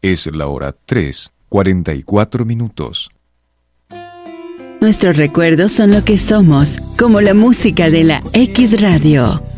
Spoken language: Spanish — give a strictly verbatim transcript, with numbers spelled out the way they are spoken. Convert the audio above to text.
Es la hora tres, cuarenta y cuatro minutos. Nuestros recuerdos son lo que somos, como la música de la X Radio.